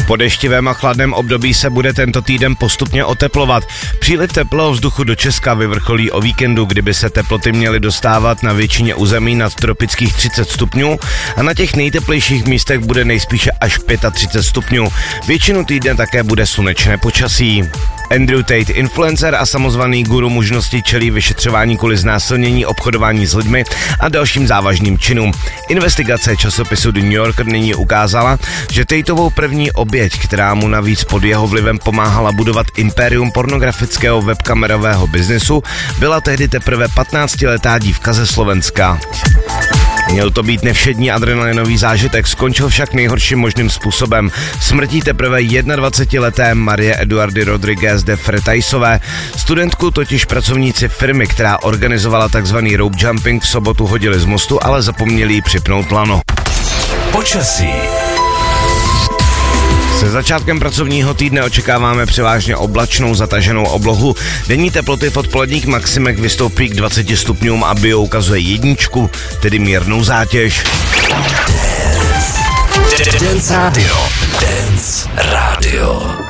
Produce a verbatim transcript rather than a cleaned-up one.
Po deštivém a chladném období se bude tento týden postupně oteplovat. Příliv teplého vzduchu do Česka vyvrcholí o víkendu, kdyby se teploty měly dostávat na většině území nad tropických třicet stupňů a na těch nejteplejších místech bude nejspíše až třicet pět stupňů. Většinu týdne také bude slunečné počasí. Andrew Tate, influencer a samozvaný guru mužnosti, čelí vyšetřování kvůli znásilnění, obchodování s lidmi a dalším závažným činům. Investigace časopisu The New Yorker nyní ukázala, že Tateovou první oběť, která mu navíc pod jeho vlivem pomáhala budovat impérium pornografického webkamerového biznesu, byla tehdy teprve patnáctiletá dívka ze Slovenska. Měl to být nevšední adrenalinový zážitek, skončil však nejhorším možným způsobem. Smrtí teprve jednadvacetileté Marie Eduardy Rodriguez de Fretajsové. Studentku totiž pracovníci firmy, která organizovala takzvaný rope jumping, v sobotu hodili z mostu, ale zapomněli jí připnout lano. Počasí. Se začátkem pracovního týdne očekáváme převážně oblačnou zataženou oblohu. Denní teploty v odpoledních maximech vystoupí k dvaceti stupňům a bio ukazuje jedničku, tedy mírnou zátěž. Dance Radio. Dance Radio.